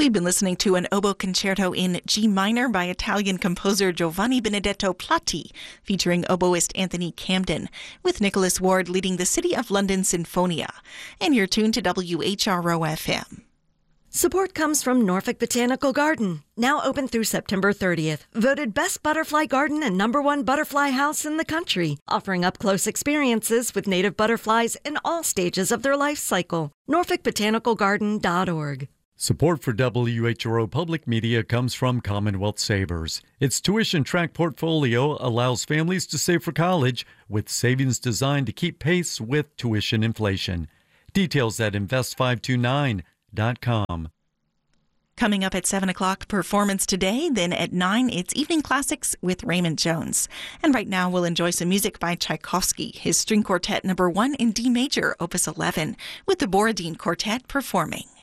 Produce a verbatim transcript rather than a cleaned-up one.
We've been listening to an oboe concerto in G minor by Italian composer Giovanni Benedetto Platti, featuring oboist Anthony Camden, with Nicholas Ward leading the City of London Sinfonia. And you're tuned to W H R O F M. Support comes from Norfolk Botanical Garden, now open through September thirtieth. Voted best butterfly garden and number one butterfly house in the country, offering up-close experiences with native butterflies in all stages of their life cycle. norfolk botanical garden dot org. Support for W H R O Public Media comes from Commonwealth Savers. Its tuition track portfolio allows families to save for college with savings designed to keep pace with tuition inflation. Details at invest five two nine dot com. Coming up at seven o'clock, Performance Today. Then at nine, it's Evening Classics with Raymond Jones. And right now, we'll enjoy some music by Tchaikovsky, his string quartet number one in D major, opus eleven, with the Borodin Quartet performing.